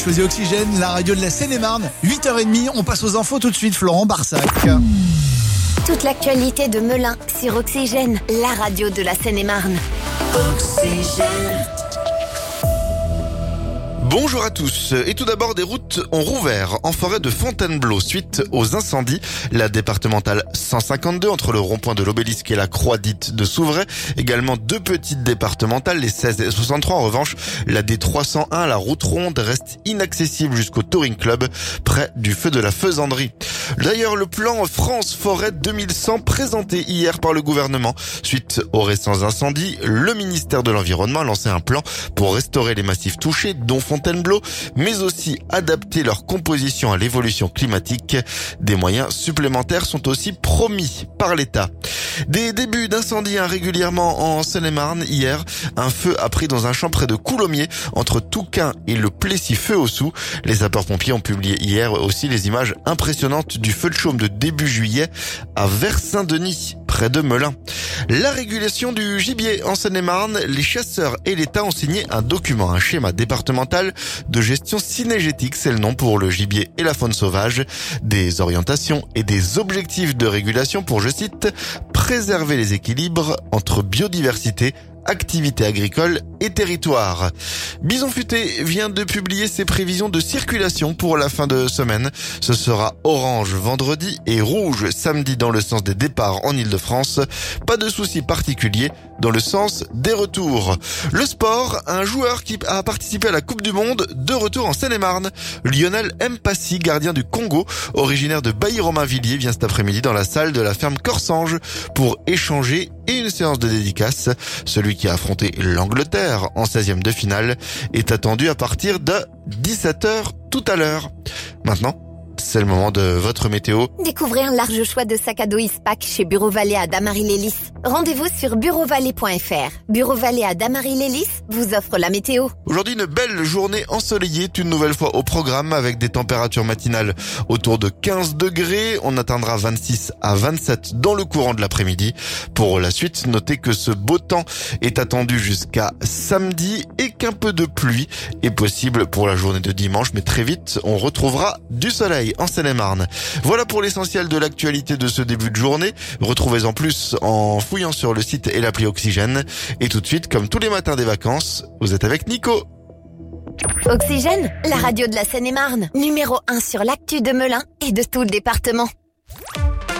Je faisais Oxygène, la radio de la Seine-et-Marne. 8h30, on passe aux infos tout de suite. Florent Barsac. Toute l'actualité de Melun sur Oxygène, la radio de la Seine-et-Marne. Oxygène. Bonjour à tous. Et tout d'abord, des routes ont rouvert en forêt de Fontainebleau suite aux incendies. La départementale 152 entre le rond-point de l'Obélisque et la croix dite de Souvray. Également deux petites départementales, les 16 et 63. En revanche, la D301, la route ronde, reste inaccessible jusqu'au Touring Club, près du feu de la Faisanderie. D'ailleurs, le plan France Forêt 2100 présenté hier par le gouvernement. Suite aux récents incendies, le ministère de l'Environnement a lancé un plan pour restaurer les massifs touchés, dont Fontainebleau, mais aussi adapter leur composition à l'évolution climatique. Des moyens supplémentaires sont aussi promis par l'État. Des débuts d'incendie régulièrement en Seine-et-Marne. Hier, un feu a pris dans un champ près de Coulommiers, entre Touquin et le Plessis-Feu-Aussou. Les sapeurs-pompiers ont publié hier aussi les images impressionnantes du feu de chaume de début juillet à Vers-Saint-Denis, près de Melun. La régulation du gibier en Seine-et-Marne, les chasseurs et l'État ont signé un document, un schéma départemental de gestion cynégétique, c'est le nom pour le gibier et la faune sauvage, des orientations et des objectifs de régulation pour, je cite, préserver les équilibres entre biodiversité, activité agricole et territoire. Bison Futé vient de publier ses prévisions de circulation pour la fin de semaine. Ce sera orange vendredi et rouge samedi dans le sens des départs en Ile-de-France. Pas de soucis particuliers dans le sens des retours. Le sport, un joueur qui a participé à la Coupe du Monde, de retour en Seine-et-Marne. Lionel Mpassi, gardien du Congo, originaire de Bailly-Romainvilliers, vient cet après-midi dans la salle de la ferme Corsange pour échanger et une séance de dédicace. Celui qui a affronté l'Angleterre en 16e de finale est attendu à partir de 17h tout à l'heure. Maintenant, c'est le moment de votre météo. Découvrez un large choix de sacs à dos Ispac chez Bureau Vallée à Damary-Lélis. Rendez-vous sur bureauvalet.fr. Bureau Vallée à Damary-Lélis vous offre la météo. Aujourd'hui, une belle journée ensoleillée, une nouvelle fois au programme avec des températures matinales autour de 15 degrés. On atteindra 26 à 27 dans le courant de l'après-midi. Pour la suite, notez que ce beau temps est attendu jusqu'à samedi et qu'un peu de pluie est possible pour la journée de dimanche. Mais très vite, on retrouvera du soleil en Seine-et-Marne. Voilà pour l'essentiel de l'actualité de ce début de journée. Retrouvez-en plus en fouillant sur le site et l'appli Oxygène. Et tout de suite, comme tous les matins des vacances, vous êtes avec Nico. Oxygène, la radio de la Seine-et-Marne. Numéro 1 sur l'actu de Melun et de tout le département.